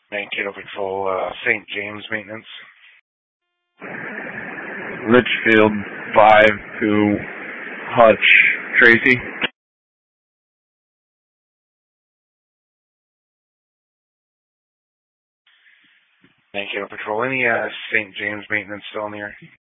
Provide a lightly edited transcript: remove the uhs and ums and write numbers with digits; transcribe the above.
Mankato Patrol, St. James Maintenance. Litchfield 5 to Hutch. Tracy? Mankato Patrol, any St. James Maintenance still in the air?